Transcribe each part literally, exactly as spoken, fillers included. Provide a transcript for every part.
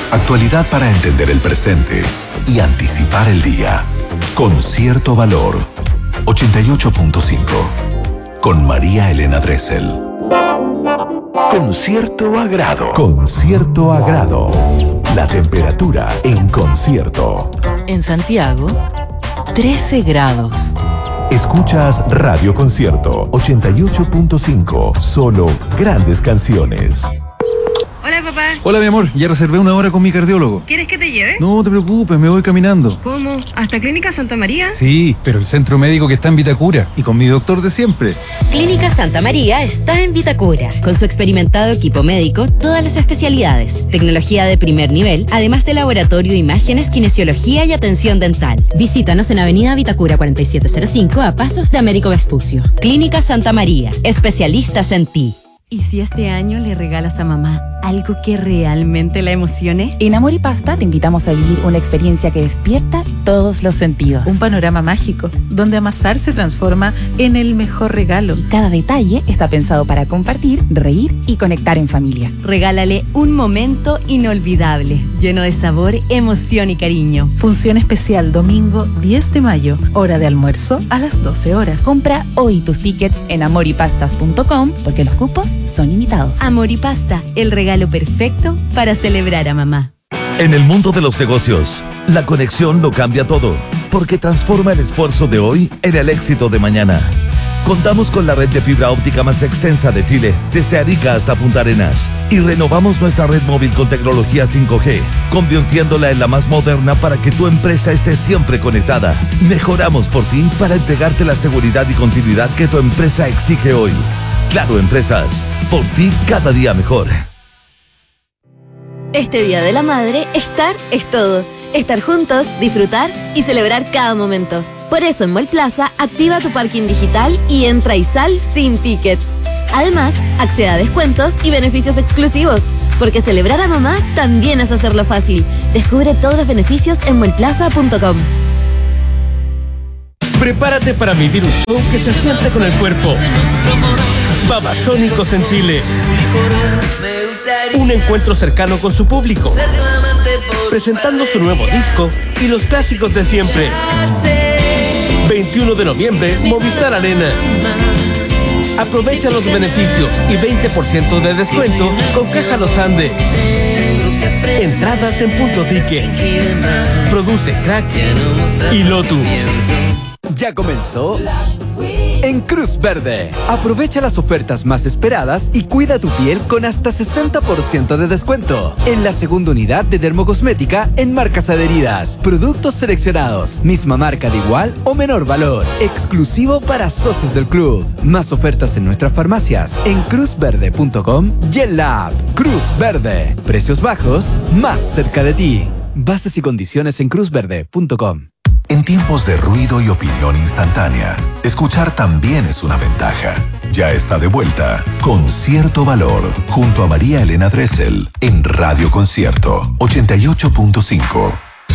Actualidad para entender el presente y anticipar el día. Con cierto valor. ochenta y ocho punto cinco. Con María Elena Dressel. Con cierto agrado. Con cierto agrado. La temperatura en concierto. En Santiago, trece grados. Escuchas Radio Concierto ochenta y ocho punto cinco. Solo grandes canciones. Hola, papá. Hola, mi amor. Ya reservé una hora con mi cardiólogo. ¿Quieres que te lleve? No te preocupes, me voy caminando. ¿Cómo? ¿Hasta Clínica Santa María? Sí, pero el centro médico que está en Vitacura y con mi doctor de siempre. Clínica Santa María está en Vitacura, con su experimentado equipo médico, todas las especialidades, tecnología de primer nivel, además de laboratorio, imágenes, kinesiología y atención dental. Visítanos en Avenida Vitacura cuarenta y siete cero cinco, a pasos de Américo Vespucio. Clínica Santa María, especialistas en ti. ¿Y si este año le regalas a mamá algo que realmente la emocione? En Amor y Pasta te invitamos a vivir una experiencia que despierta todos los sentidos. Un panorama mágico, donde amasar se transforma en el mejor regalo. Y cada detalle está pensado para compartir, reír y conectar en familia. Regálale un momento inolvidable, lleno de sabor, emoción y cariño. Función especial domingo diez de mayo, hora de almuerzo a las doce horas. Compra hoy tus tickets en amor y pastas punto com porque los cupos son limitados. Amor y Pasta, el regalo perfecto para celebrar a mamá. En el mundo de los negocios, la conexión lo cambia todo, porque transforma el esfuerzo de hoy en el éxito de mañana. Contamos con la red de fibra óptica más extensa de Chile, desde Arica hasta Punta Arenas, y renovamos nuestra red móvil con tecnología cinco G, convirtiéndola en la más moderna para que tu empresa esté siempre conectada. Mejoramos por ti para entregarte la seguridad y continuidad que tu empresa exige hoy. Claro Empresas, por ti cada día mejor. Este Día de la Madre, estar es todo. Estar juntos, disfrutar y celebrar cada momento. Por eso en Mall Plaza, activa tu parking digital y entra y sal sin tickets. Además, accede a descuentos y beneficios exclusivos. Porque celebrar a mamá también es hacerlo fácil. Descubre todos los beneficios en mall plaza punto com. Prepárate para vivir un show que se siente con el cuerpo. Babasónicos en Chile. Un encuentro cercano con su público, presentando su nuevo disco y los clásicos de siempre. veintiuno de noviembre, Movistar Arena. Aprovecha los beneficios y veinte por ciento de descuento con Caja Los Andes. Entradas en Punto Ticket. Produce Crack y Lotus. Ya comenzó en Cruz Verde. Aprovecha las ofertas más esperadas y cuida tu piel con hasta sesenta por ciento de descuento en la segunda unidad de dermocosmética en marcas adheridas. Productos seleccionados, misma marca de igual o menor valor, exclusivo para socios del club. Más ofertas en nuestras farmacias en cruz verde punto com y en la app Cruz Verde. Precios bajos, más cerca de ti. Bases y condiciones en cruz verde punto com. En tiempos de ruido y opinión instantánea, escuchar también es una ventaja. Ya está de vuelta, con cierto valor, junto a María Elena Dressel, en Radio Concierto ochenta y ocho punto cinco.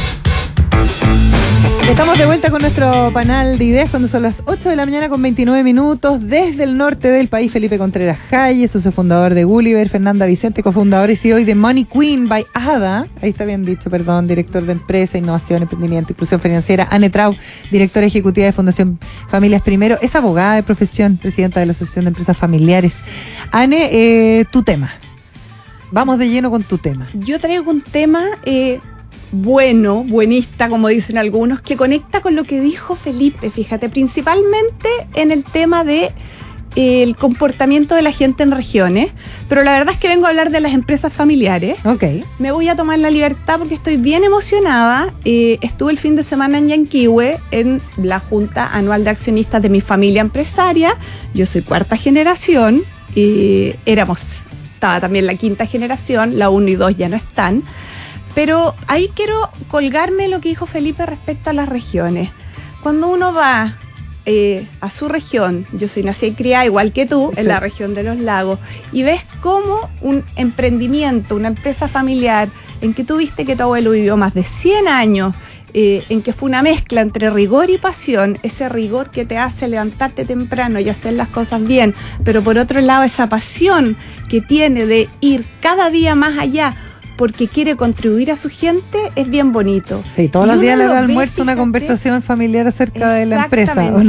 Estamos de vuelta con nuestro panel de ideas cuando son las ocho de la mañana con veintinueve minutos. Desde el norte del país, Felipe Contreras Hayes, socio fundador de Gulliver, Fernanda Vicente, cofundador y C E O de Money Queen by Ada, ahí está bien dicho, perdón, director de Empresa, Innovación, Emprendimiento, Inclusión Financiera, Anne Trau, directora ejecutiva de Fundación Familias Primero, es abogada de profesión, presidenta de la Asociación de Empresas Familiares. Anne, eh, tu tema. Vamos de lleno con tu tema. Yo traigo un tema... Eh, bueno, buenista, como dicen algunos, que conecta con lo que dijo Felipe, fíjate, principalmente en el tema de eh, el comportamiento de la gente en regiones, pero la verdad es que vengo a hablar de las empresas familiares. Ok. Me voy a tomar la libertad porque estoy bien emocionada. Eh, estuve el fin de semana en Yanquihue, en la Junta Anual de Accionistas de mi familia empresaria. Yo soy cuarta generación, eh, éramos, estaba también la quinta generación, la uno y dos ya no están. Pero ahí quiero colgarme lo que dijo Felipe respecto a las regiones. Cuando uno va eh, a su región, yo soy nacida y criada igual que tú, sí, en la región de los lagos, y ves cómo un emprendimiento, una empresa familiar, en que tú viste que tu abuelo vivió más de cien años, eh, en que fue una mezcla entre rigor y pasión, ese rigor que te hace levantarte temprano y hacer las cosas bien, pero por otro lado esa pasión que tiene de ir cada día más allá, porque quiere contribuir a su gente, es bien bonito. Sí, todos Y los uno días le lo da ve, almuerzo una fíjate, conversación familiar acerca de la empresa, ¿o no?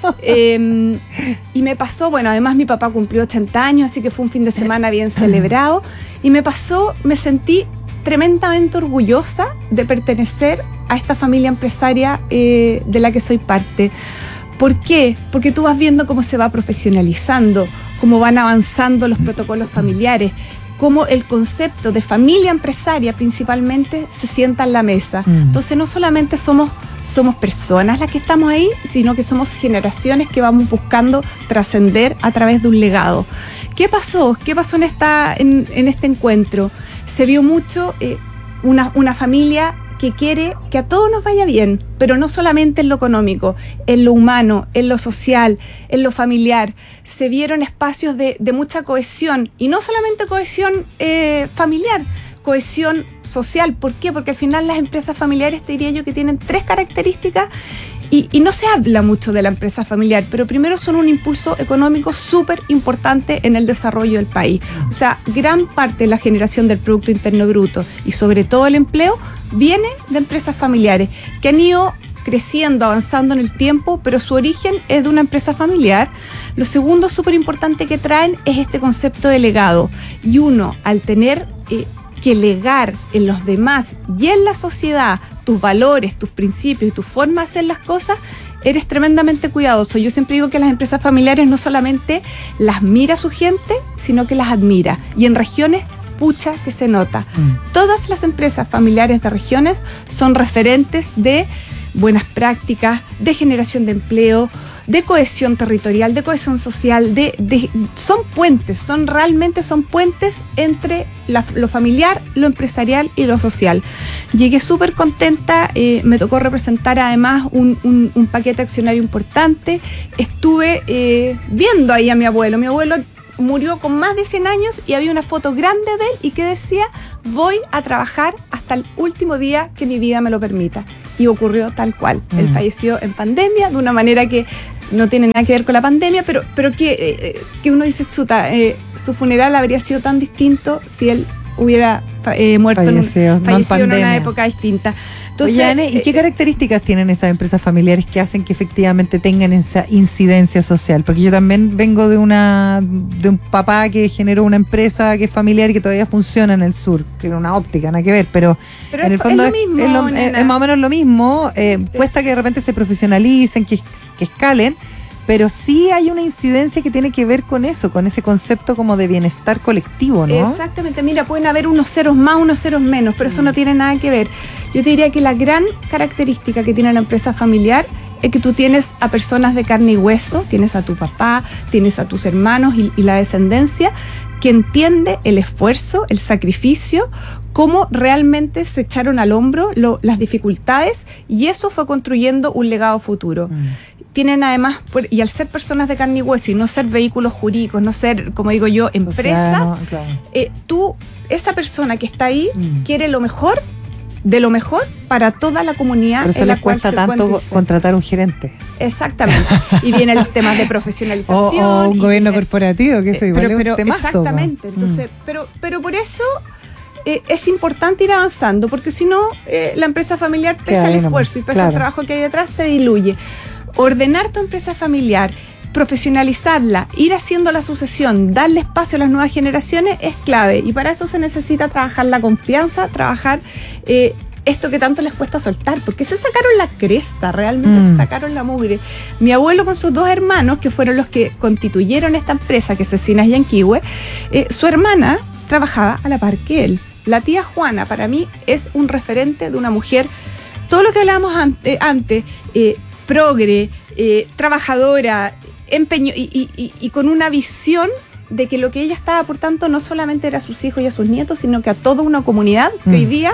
Eh, y me pasó, bueno, además mi papá cumplió ochenta años, así que fue un fin de semana bien celebrado. Y me pasó, me sentí tremendamente orgullosa de pertenecer a esta familia empresaria eh, de la que soy parte. ¿Por qué? Porque tú vas viendo cómo se va profesionalizando, cómo van avanzando los protocolos familiares, cómo el concepto de familia empresaria principalmente se sienta en la mesa. Mm. Entonces no solamente somos, somos personas las que estamos ahí, sino que somos generaciones que vamos buscando trascender a través de un legado. ¿Qué pasó? ¿Qué pasó en, esta, en, en este encuentro? Se vio mucho eh, una, una familia que quiere que a todos nos vaya bien, pero no solamente en lo económico, en lo humano, en lo social, en lo familiar. Se vieron espacios de, de mucha cohesión, y no solamente cohesión eh, familiar, cohesión social. ¿Por qué? Porque al final las empresas familiares, te diría yo, que tienen tres características. Y, y no se habla mucho de la empresa familiar, pero primero son un impulso económico súper importante en el desarrollo del país. O sea, gran parte de la generación del Producto Interno Bruto y sobre todo el empleo viene de empresas familiares que han ido creciendo, avanzando en el tiempo, pero su origen es de una empresa familiar. Lo segundo súper importante que traen es este concepto de legado. Y uno, al tener eh, que legar en los demás y en la sociedad tus valores, tus principios y tu forma de hacer las cosas, eres tremendamente cuidadoso. Yo siempre digo que las empresas familiares no solamente las mira su gente, sino que las admira. Y en regiones, pucha que se nota. Mm. Todas las empresas familiares de regiones son referentes de buenas prácticas, de generación de empleo, de cohesión territorial, de cohesión social, de, de son puentes, son realmente son puentes entre la, lo familiar, lo empresarial y lo social. Llegué súper contenta, eh, me tocó representar además un, un, un paquete accionario importante. Estuve eh, viendo ahí a mi abuelo. Mi abuelo murió con más de cien años y había una foto grande de él y que decía: voy a trabajar hasta el último día que mi vida me lo permita. Y ocurrió tal cual. Mm. Él falleció en pandemia, de una manera que no tiene nada que ver con la pandemia, pero, pero que, eh, que uno dice, chuta, eh, su funeral habría sido tan distinto si él hubiera eh, muerto fallecido, en, un, fallecido no en, en una época distinta. Entonces, Oye, Anne, ¿y qué características tienen esas empresas familiares que hacen que efectivamente tengan esa incidencia social? Porque yo también vengo de una de un papá que generó una empresa que es familiar y que todavía funciona en el sur, que era una óptica, nada que ver, pero, pero en es, el fondo es, lo mismo, es, lo, es, es más o menos lo mismo. Eh, cuesta que de repente se profesionalicen, que, que escalen, pero sí hay una incidencia que tiene que ver con eso, con ese concepto como de bienestar colectivo, ¿no? Exactamente, mira, pueden haber unos ceros más, unos ceros menos, pero eso no tiene nada que ver. Yo te diría que la gran característica que tiene la empresa familiar es que tú tienes a personas de carne y hueso, tienes a tu papá, tienes a tus hermanos y, y la descendencia, que entiende el esfuerzo, el sacrificio, cómo realmente se echaron al hombro lo, las dificultades, y eso fue construyendo un legado futuro. Mm. Tienen además, y al ser personas de carne y hueso y no ser vehículos jurídicos, no ser, como digo yo, empresas, o sea, no, claro. eh, tú, esa persona que está ahí, mm. quiere lo mejor, de lo mejor para toda la comunidad. Por eso les cuesta tanto contratar un gerente. Exactamente. Y vienen los temas de profesionalización. O, o un gobierno viene, corporativo, que eso eh, igual pero, es pero un temazo. Exactamente. Entonces, mm. pero, pero por eso eh, es importante ir avanzando, porque si no, eh, la empresa familiar pesa el esfuerzo nomás, y pesa claro. el trabajo que hay detrás, se diluye. Ordenar tu empresa familiar, profesionalizarla, ir haciendo la sucesión, darle espacio a las nuevas generaciones es clave, y para eso se necesita trabajar la confianza, trabajar eh, esto que tanto les cuesta soltar, porque se sacaron la cresta, realmente mm. se sacaron la mugre. Mi abuelo con sus dos hermanos, que fueron los que constituyeron esta empresa, que es Cecinas Yanquihue, eh, su hermana trabajaba a la par que él. La tía Juana, para mí, es un referente de una mujer, todo lo que hablábamos antes, antes eh, progre, eh, trabajadora, empeño y, y, y, y con una visión de que lo que ella estaba aportando no solamente era a sus hijos y a sus nietos, sino que a toda una comunidad que mm. hoy día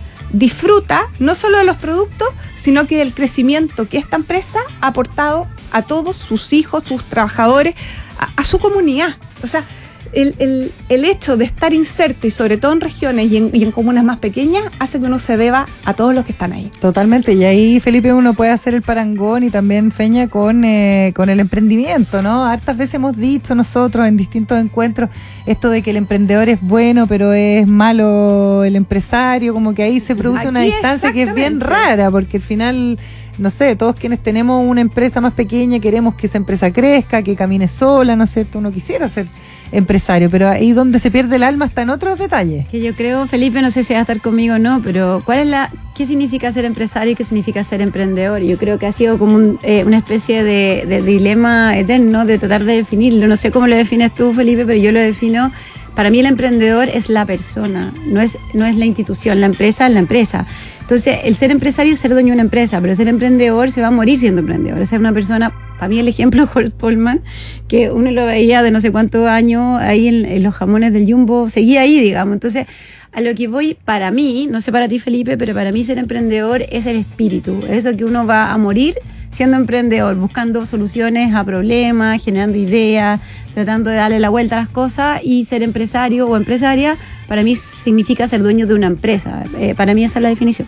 disfruta no solo de los productos, sino que del crecimiento que esta empresa ha aportado a todos sus hijos, sus trabajadores, a, a su comunidad. O sea, el, el, el hecho de estar inserto y sobre todo en regiones y en, y en comunas más pequeñas hace que uno se deba a todos los que están ahí. Totalmente, y ahí, Felipe, uno puede hacer el parangón y también Feña con, eh, con el emprendimiento, ¿no? Hartas veces hemos dicho nosotros en distintos encuentros esto de que el emprendedor es bueno pero es malo el empresario, como que ahí se produce Aquí una distancia que es bien rara, porque al final, no sé, todos quienes tenemos una empresa más pequeña queremos que esa empresa crezca, que camine sola, ¿no es cierto? Uno quisiera ser empresario, pero ahí donde se pierde el alma está en otros detalles. Que yo creo, Felipe, no sé si va a estar conmigo o no, pero ¿cuál es la, qué significa ser empresario y qué significa ser emprendedor? Yo creo que ha sido como un, eh, una especie de, de dilema eterno de tratar de definirlo. No sé cómo lo defines tú, Felipe, pero yo lo defino. Para mí el emprendedor es la persona, no es, no es la institución, la empresa es la empresa. Entonces, el ser empresario es ser dueño de una empresa, pero ser emprendedor se va a morir siendo emprendedor. Es ser una persona, para mí el ejemplo es Holt Polman, que uno lo veía de no sé cuántos años ahí en, en los jamones del Jumbo, seguía ahí, digamos. Entonces, a lo que voy, para mí, no sé para ti, Felipe, pero para mí ser emprendedor es el espíritu, es eso que uno va a morir siendo emprendedor, buscando soluciones a problemas, generando ideas, tratando de darle la vuelta a las cosas, y ser empresario o empresaria, para mí significa ser dueño de una empresa. Eh, para mí esa es la definición.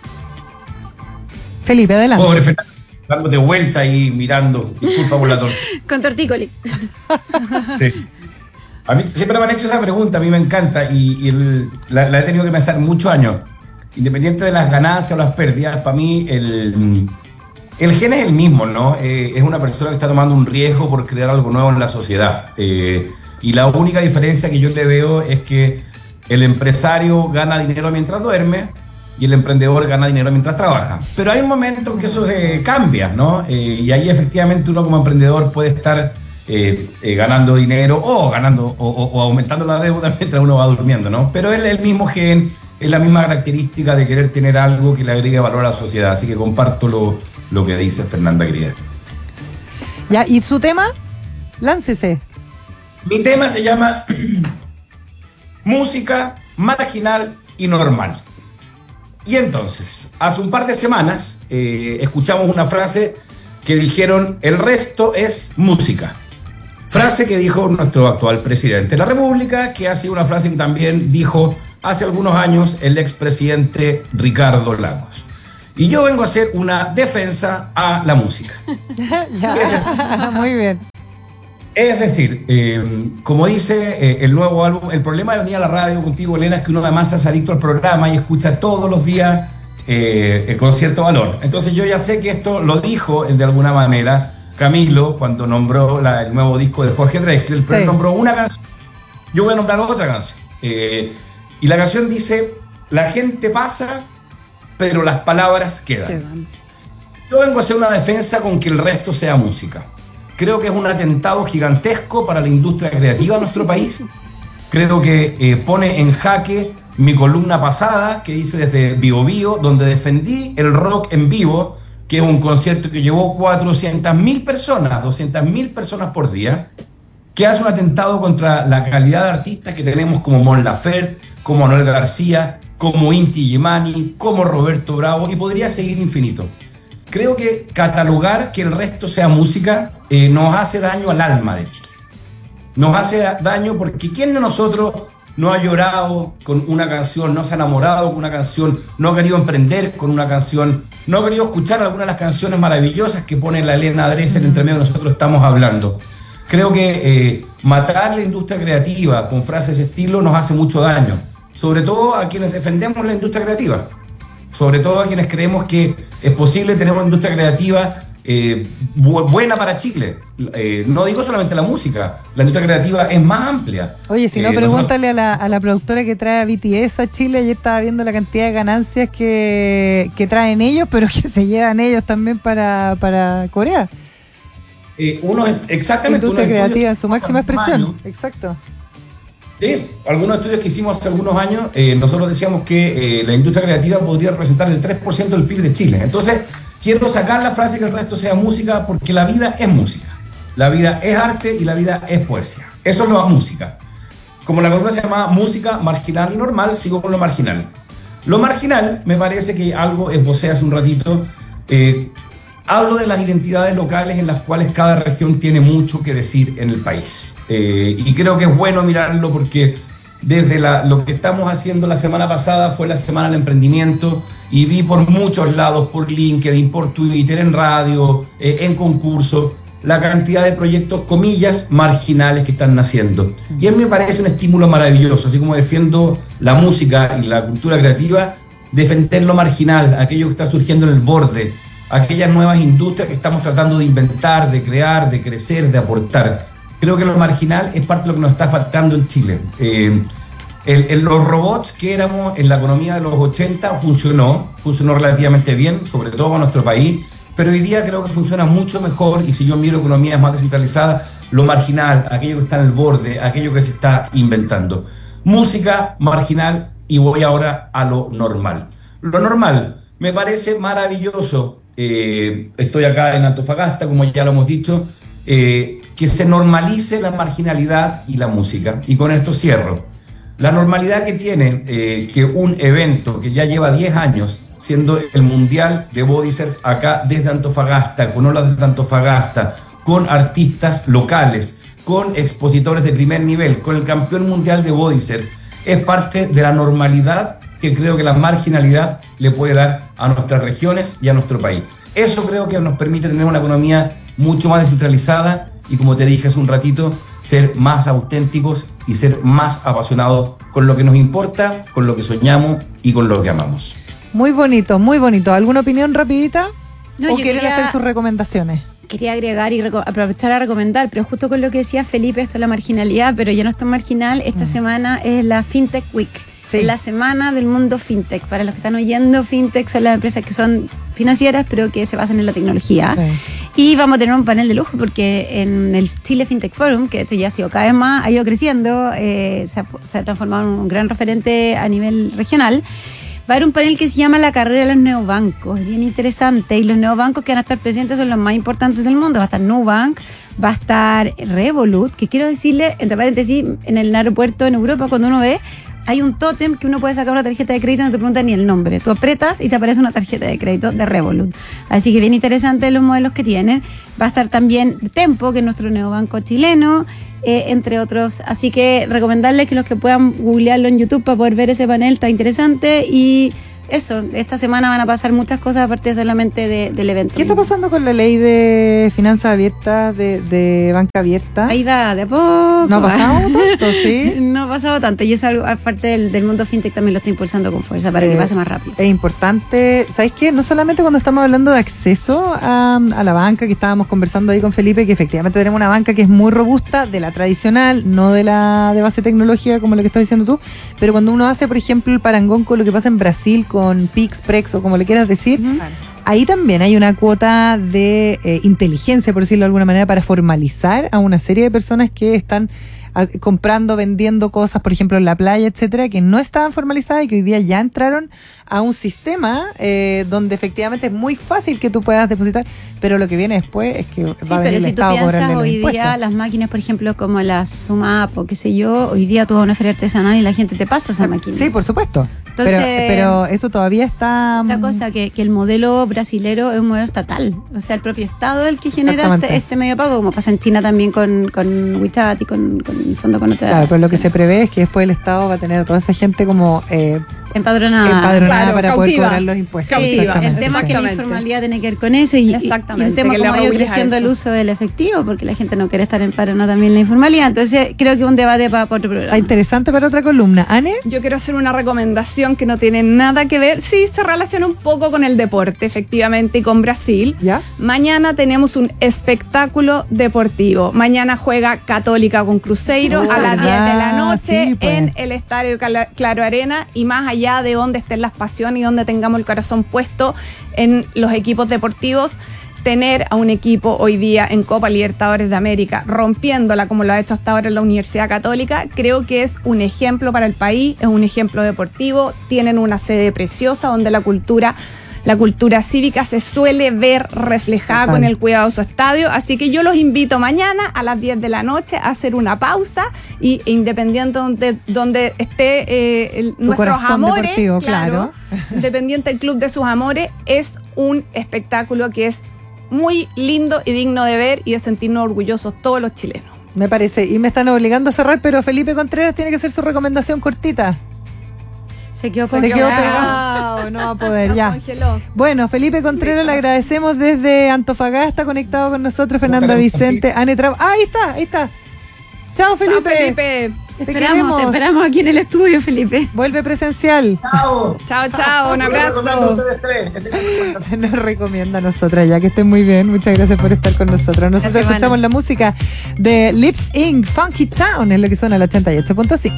Felipe, adelante. Pobre Fernando, dándote vuelta y mirando. Disculpa por la torta. Con tortícoli. Sí. A mí siempre me han hecho esa pregunta, a mí me encanta, y, y el, la, la he tenido que pensar muchos años. Independiente de las ganancias o las pérdidas, para mí el... El gen es el mismo, ¿no? Eh, es una persona que está tomando un riesgo por crear algo nuevo en la sociedad. Eh, y la única diferencia que yo le veo es que el empresario gana dinero mientras duerme y el emprendedor gana dinero mientras trabaja. Pero hay un momento en que eso se cambia, ¿no? Eh, y ahí efectivamente uno como emprendedor puede estar eh, eh, ganando dinero o ganando o, o, o aumentando la deuda mientras uno va durmiendo, ¿no? Pero es el mismo gen, es la misma característica de querer tener algo que le agregue valor a la sociedad. Así que comparto lo lo que dice Fernanda querida. Ya, ¿y su tema? Láncese. Mi tema se llama música marginal y normal. Y entonces, hace un par de semanas eh, escuchamos una frase que dijeron: el resto es música. Frase que dijo nuestro actual presidente de la República, que ha sido una frase que también dijo hace algunos años el expresidente Ricardo Lagos. Y yo vengo a hacer una defensa a la música. Ya, muy bien. Es decir, eh, como dice eh, el nuevo álbum, el problema de venir a la radio contigo, Elena, es que uno además es adicto al programa y escucha todos los días eh, con cierto valor. Entonces yo ya sé que esto lo dijo de alguna manera Camilo cuando nombró la, el nuevo disco de Jorge Drexler, pero sí. Él nombró una canción. Yo voy a nombrar otra canción. Eh, y la canción dice: la gente pasa, pero las palabras quedan. Yo vengo a hacer una defensa con que el resto sea música. Creo que es un atentado gigantesco para la industria creativa de nuestro país. Creo que eh, pone en jaque mi columna pasada, que hice desde Vivo Vivo, donde defendí el rock en vivo, que es un concierto que llevó cuatrocientas mil personas, doscientas mil personas por día, que hace un atentado contra la calidad de artistas que tenemos como Mon Laferte, como Manuel García, como Inti Illimani, como Roberto Bravo, y podría seguir infinito. Creo que catalogar que el resto sea música eh, nos hace daño al alma de Chile. Nos hace daño porque ¿quién de nosotros no ha llorado con una canción, no se ha enamorado con una canción, no ha querido emprender con una canción, no ha querido escuchar alguna de las canciones maravillosas que pone la Elena Drexler entre medio de nosotros estamos hablando? Creo que eh, matar la industria creativa con frases de ese estilo nos hace mucho daño. Sobre todo a quienes defendemos la industria creativa, sobre todo a quienes creemos que es posible tener una industria creativa eh, bu buena para Chile. Eh, no digo solamente la música, la industria creativa es más amplia. Oye, si no, eh, pregúntale a la, a la productora que trae a B T S a Chile. Ayer estaba viendo la cantidad de ganancias que, que traen ellos, pero que se llevan ellos también para, para Corea. Eh, uno es, exactamente. Industria creativa en su máxima expresión. Exacto. Sí, algunos estudios que hicimos hace algunos años, eh, nosotros decíamos que eh, la industria creativa podría representar el tres por ciento del P I B de Chile. Entonces, quiero sacar la frase que el resto sea música, porque la vida es música. La vida es arte y la vida es poesía. Eso es la música. Como la columna se llama música marginal y normal, sigo con lo marginal. Lo marginal, me parece que algo esbocé hace un ratito. Eh, hablo de las identidades locales en las cuales cada región tiene mucho que decir en el país. Eh, y creo que es bueno mirarlo porque desde la, lo que estamos haciendo la semana pasada fue la Semana del Emprendimiento y vi por muchos lados, por LinkedIn, por Twitter, en radio, eh, en concursos, la cantidad de proyectos, comillas, marginales que están naciendo. Y a mí me parece un estímulo maravilloso, así como defiendo la música y la cultura creativa, defender lo marginal, aquello que está surgiendo en el borde, aquellas nuevas industrias que estamos tratando de inventar, de crear, de crecer, de aportar. Creo que lo marginal es parte de lo que nos está faltando en Chile. Eh, el, el, los robots que éramos en la economía de los ochenta funcionó, funcionó relativamente bien, sobre todo para nuestro país, pero hoy día creo que funciona mucho mejor y si yo miro economías más descentralizadas, lo marginal, aquello que está en el borde, aquello que se está inventando. Música marginal y voy ahora a lo normal. Lo normal me parece maravilloso. Eh, estoy acá en Antofagasta, como ya lo hemos dicho, eh, que se normalice la marginalidad y la música. Y con esto cierro. La normalidad que tiene eh, que un evento que ya lleva diez años siendo el Mundial de Body Surf acá desde Antofagasta, con olas desde Antofagasta, con artistas locales, con expositores de primer nivel, con el campeón mundial de Body Surf, es parte de la normalidad que creo que la marginalidad le puede dar a nuestras regiones y a nuestro país. Eso creo que nos permite tener una economía mucho más descentralizada y, como te dije hace un ratito, ser más auténticos y ser más apasionados con lo que nos importa, con lo que soñamos y con lo que amamos. Muy bonito, muy bonito. ¿Alguna opinión rapidita? No, ¿O yo quieren quería- hacer sus recomendaciones? Quería agregar y reco- aprovechar a recomendar, pero justo con lo que decía Felipe, esto es la marginalidad, pero ya no es tan marginal. Esta Mm. semana es la FinTech Week. Sí. Es la semana del mundo FinTech. Para los que están oyendo, FinTech son las empresas que son financieras, pero que se basan en la tecnología. Sí. Y vamos a tener un panel de lujo porque en el Chile FinTech Forum, que esto ya ha sido cada vez más, ha ido creciendo, eh, se, ha, se ha transformado en un gran referente a nivel regional. Va a haber un panel que se llama La carrera de los neobancos, bien interesante, y los neobancos que van a estar presentes son los más importantes del mundo. Va a estar Nubank, va a estar Revolut, que quiero decirle, entre paréntesis, en el aeropuerto en Europa, cuando uno ve, hay un tótem que uno puede sacar una tarjeta de crédito y no te pregunta ni el nombre. Tú apretas y te aparece una tarjeta de crédito de Revolut. Así que bien interesante los modelos que tienen. Va a estar también Tempo, que es nuestro neobanco chileno, eh, entre otros. Así que recomendarles que los que puedan googlearlo en YouTube para poder ver ese panel, está interesante. Y eso, esta semana van a pasar muchas cosas aparte solamente de, del evento. ¿Qué está pasando con la ley de finanzas abiertas, de, de banca abierta? Ahí va, de a poco. ¿No ha pasado tanto, sí? No ha pasado tanto. Y eso, algo, aparte del, del mundo fintech, también lo está impulsando con fuerza para que Eh, pase más rápido. Es importante, ¿sabes qué? No solamente cuando estamos hablando de acceso a, a la banca, que estábamos conversando ahí con Felipe, que efectivamente tenemos una banca que es muy robusta, de la tradicional, no de la de base tecnológica como lo que estás diciendo tú, pero cuando uno hace, por ejemplo, el parangón con lo que pasa en Brasil, con Pix, Prex o como le quieras decir, ahí también hay una cuota de eh, inteligencia, por decirlo de alguna manera, para formalizar a una serie de personas que están a- comprando, vendiendo cosas, por ejemplo, en la playa, etcétera, que no estaban formalizadas y que hoy día ya entraron a un sistema eh, donde efectivamente es muy fácil que tú puedas depositar, pero lo que viene después es que va Sí, a venir pero el si tú Estado a piensas cobrarle los hoy impuestos. día, las máquinas, por ejemplo, como la Sumap o qué sé yo, hoy día tú vas a una feria artesanal y la gente te pasa esa máquina. Sí, por supuesto. Entonces, pero, pero eso todavía está... Otra cosa, que, que el modelo brasilero es un modelo estatal. O sea, el propio Estado es el que genera Exactamente. este, este medio de pago, como pasa en China también con, con WeChat y con, con el fondo con otra. Claro, pero lo que se prevé es que después el Estado va a tener a toda esa gente como eh, empadronada, empadronada Claro, para poder cautiva. cobrar los impuestos. Sí, Exactamente. el tema es que la Exactamente. informalidad tiene que ver con eso y, y- Exactamente, y un tema que le como ha ido regules a creciendo el eso. uso del efectivo porque la gente no quiere estar empadronada también en la informalidad. Entonces creo que es un debate para, para otro Está programa. interesante para otra columna. ¿Ane? Yo quiero hacer una recomendación que no tiene nada que ver. Sí, se relaciona un poco con el deporte, efectivamente, y con Brasil. ¿Ya? Mañana tenemos un espectáculo deportivo. Mañana juega Católica con Cruzeiro Oh, a las diez de la ¿verdad? noche Sí, pues. en el Estadio Cala- Claro Arena, y más allá de donde estén las pasiones y donde tengamos el corazón puesto en los equipos deportivos, tener a un equipo hoy día en Copa Libertadores de América rompiéndola como lo ha hecho hasta ahora en la Universidad Católica, creo que es un ejemplo para el país, es un ejemplo deportivo. Tienen una sede preciosa donde la cultura la cultura cívica se suele ver reflejada Total. con el cuidado de su estadio, así que yo los invito mañana a las diez de la noche a hacer una pausa y independiente donde, donde esté eh, el- nuestros corazón amores, deportivo, claro. independiente del club de sus amores, es un espectáculo que es muy lindo y digno de ver y de sentirnos orgullosos todos los chilenos. Me parece. Y me están obligando a cerrar, pero Felipe Contreras tiene que hacer su recomendación cortita. Se quedó Se quedó pegado, no va a poder, ya. Congeló. Bueno, Felipe Contreras, le agradecemos desde Antofagasta, conectado con nosotros, Fernanda Vicente, Ane Traba. Ah, ahí está, ahí está. Chao, Felipe. Chao, Felipe. Te Esperamos, queremos. te esperamos aquí en el estudio, Felipe. Vuelve presencial. Chao. Chao, chao, un Lo recomiendo a abrazo. ustedes tres. Ese- Nos recomienda a nosotras ya, que estén muy bien. Muchas gracias por estar con nosotros. Nosotros Gracias, escuchamos Vane. la música de Lips Incorporated, Funky Town, es lo que suena el ochenta y ocho punto cinco.